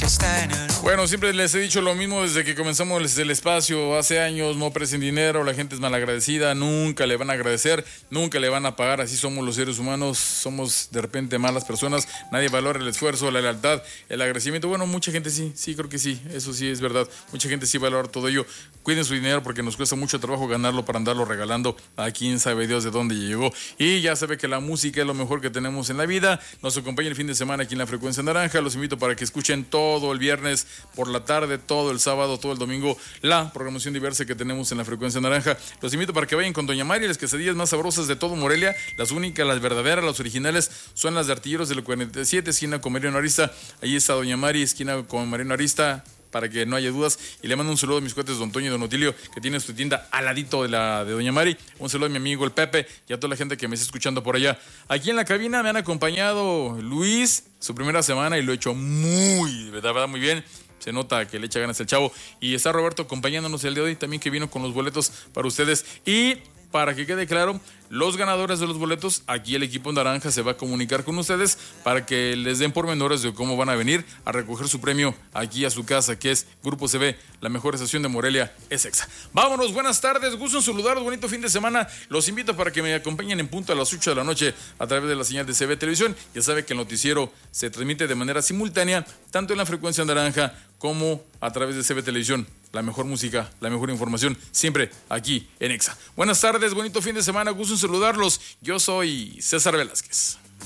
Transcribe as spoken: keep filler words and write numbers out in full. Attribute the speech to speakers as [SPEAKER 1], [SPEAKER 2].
[SPEAKER 1] Bueno, siempre les he dicho lo mismo desde que comenzamos el espacio hace años. No presten dinero, la gente es malagradecida, nunca le van a agradecer, nunca le van a pagar. Así somos los seres humanos, somos de repente malas personas. Nadie valora el esfuerzo, la lealtad, el agradecimiento. Bueno, mucha gente sí, sí, creo que sí, eso sí es verdad. Mucha gente sí valora todo ello. Cuiden su dinero porque nos cuesta mucho trabajo ganarlo para andarlo regalando a quién sabe Dios de dónde llegó. Y ya sabe que la música es lo mejor que tenemos en la vida. Nos acompaña el fin de semana aquí en la Frecuencia Naranja. Los invito para que escuchen todo el viernes por la tarde, todo el sábado, todo el domingo, la programación diversa que tenemos en la Frecuencia Naranja. Los invito para que vayan con Doña Mari, las quesadillas más sabrosas de todo Morelia. Las únicas, las verdaderas, las originales son las de Artilleros del cuarenta y siete, esquina con Mariano Arista. Ahí está Doña Mari, esquina con Mariano Arista, para que no haya dudas. Y le mando un saludo a mis cuates Don Toño y Don Otilio, que tienen su tienda al ladito de la de Doña Mari. Un saludo a mi amigo el Pepe y a toda la gente que me está escuchando por allá. Aquí en la cabina me han acompañado Luis, su primera semana, y lo he hecho muy, de verdad, muy bien. Se nota que le echa ganas el chavo. Y está Roberto acompañándonos el día de hoy, también, que vino con los boletos para ustedes. Y para que quede claro, los ganadores de los boletos, aquí el equipo naranja se va a comunicar con ustedes para que les den pormenores de cómo van a venir a recoger su premio aquí a su casa, que es Grupo C B, la mejor estación de Morelia, es Exa. Vámonos, buenas tardes, gusto en saludarlos, bonito fin de semana. Los invito para que me acompañen en punto a las ocho de la noche a través de la señal de C B Televisión. Ya sabe que el noticiero se transmite de manera simultánea, tanto en la Frecuencia Naranja como a través de C B Televisión. La mejor música, la mejor información, siempre aquí en Exa. Buenas tardes, bonito fin de semana, gusto en saludarlos. Yo soy César Velázquez.